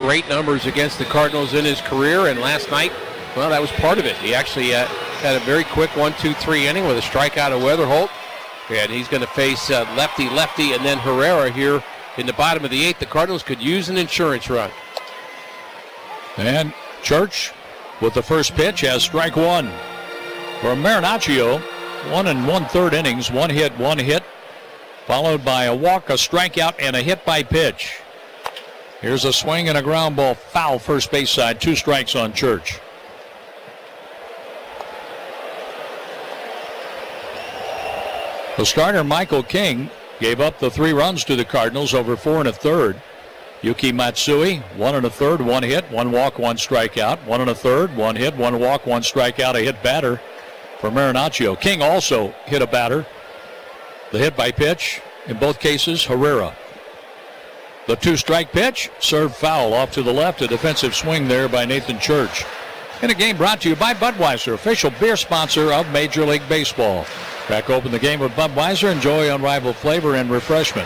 great numbers against the Cardinals in his career, and last night, well, that was part of it. He actually had a very quick 1-2-3 inning with a strikeout of Weatherholt, and he's going to face lefty, and then Herrera here in the bottom of the 8th. The Cardinals could use an insurance run. And Church with the first pitch has strike one. For Marinaccio, 1 1/3 innings, 1 hit, followed by a walk, a strikeout, and a hit by pitch. Here's a swing and a ground ball, foul first base side, 2 strikes on Church. The starter, Michael King, gave up the 3 runs to the Cardinals over 4 1/3. Yuki Matsui, 1 1/3, 1 hit, 1 walk, 1 strikeout. 1 1/3, 1 hit, 1 walk, 1 strikeout, a hit batter for Marinaccio. King also hit a batter. The hit by pitch, in both cases, Herrera. The 2-strike pitch, served foul off to the left. A defensive swing there by Nathan Church. In a game brought to you by Budweiser, official beer sponsor of Major League Baseball. Crack open the game with Budweiser. Enjoy unrivaled flavor and refreshment.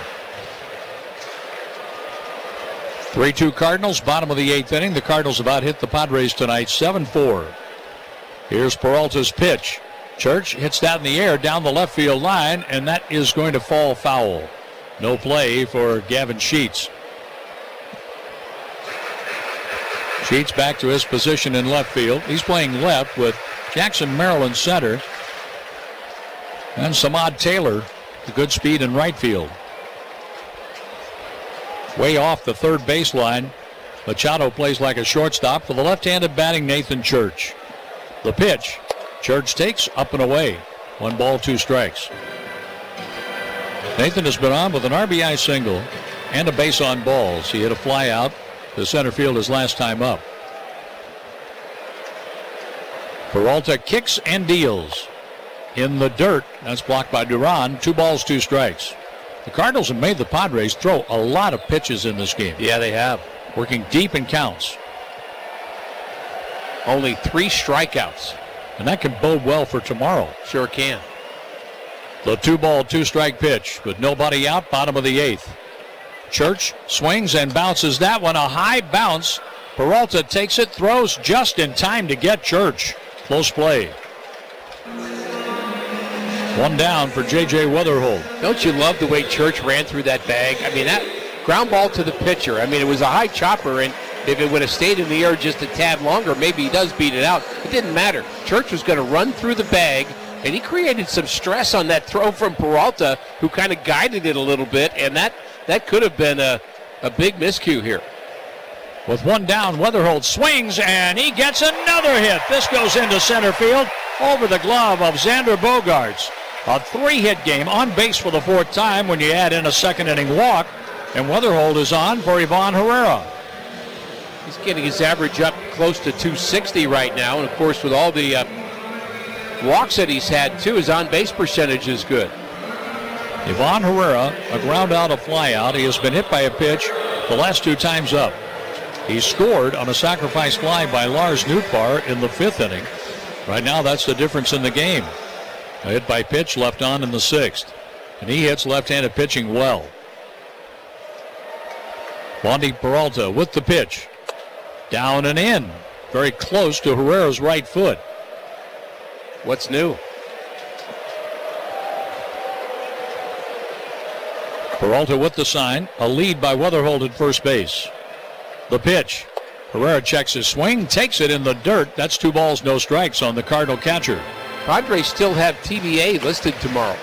3-2 Cardinals, bottom of the 8th inning. The Cardinals about hit the Padres tonight, 7-4. Here's Peralta's pitch. Church hits that in the air down the left field line, and that is going to fall foul. No play for Gavin Sheets. Sheets back to his position in left field. He's playing left with Jackson Merrill in center. And Samad Taylor, the good speed in right field. Way off the third baseline, Machado plays like a shortstop for the left-handed batting Nathan Church. The pitch, Church takes up and away. 1 ball, 2 strikes. Nathan has been on with an RBI single and a base on balls. He hit a fly out to center field his last time up. Peralta kicks and deals. In the dirt, that's blocked by Duran. 2 balls, 2 strikes. The Cardinals have made the Padres throw a lot of pitches in this game. Yeah, they have. Working deep in counts. Only 3 strikeouts. And that can bode well for tomorrow. Sure can. The 2-ball, 2-strike pitch with nobody out, bottom of the 8th. Church swings and bounces that one. A high bounce. Peralta takes it, throws just in time to get Church. Close play. 1 down for J.J. Weatherholt. Don't you love the way Church ran through that bag? I mean, that ground ball to the pitcher. I mean, it was a high chopper, and if it would have stayed in the air just a tad longer, maybe he does beat it out. It didn't matter. Church was going to run through the bag, and he created some stress on that throw from Peralta, who kind of guided it a little bit, and that could have been a big miscue here. With 1 down, Weatherholt swings, and he gets another hit. This goes into center field over the glove of Xander Bogaerts. A 3-hit game, on base for the 4th time when you add in a 2nd-inning walk, and Weatherholt is on for Ivan Herrera. He's getting his average up close to 260 right now, and of course with all the walks that he's had too, his on-base percentage is good. Ivan Herrera, a ground out, a fly out. He has been hit by a pitch the last 2 times up. He scored on a sacrifice fly by Lars Nootbaar in the 5th inning. Right now, that's the difference in the game. A hit by pitch left on in the 6th. And he hits left-handed pitching well. Wandy Peralta with the pitch. Down and in. Very close to Herrera's right foot. What's new? Peralta with the sign. A lead by Weatherholt at first base. The pitch. Herrera checks his swing, takes it in the dirt. That's 2 balls, no strikes on the Cardinal catcher. Padres still have TBA listed tomorrow.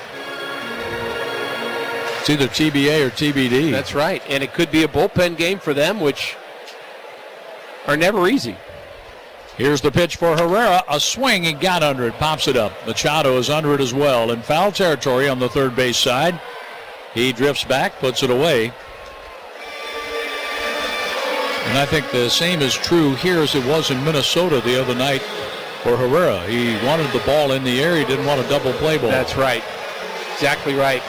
It's either TBA or TBD. That's right, and it could be a bullpen game for them, which are never easy. Here's the pitch for Herrera. A swing, he got under it, pops it up. Machado is under it as well. In foul territory on the third base side. He drifts back, puts it away. And I think the same is true here as it was in Minnesota the other night for Herrera. He wanted the ball in the air. He didn't want a double play ball. That's right. Exactly right.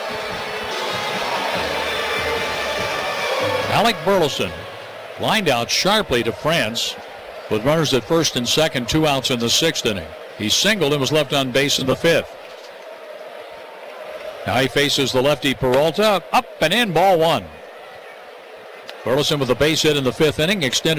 Alec Burleson lined out sharply to France with runners at first and second, 2 outs in the 6th inning. He singled and was left on base in the 5th. Now he faces the lefty Peralta. Up and in, ball 1. Burleson with a base hit in the 5th inning, extended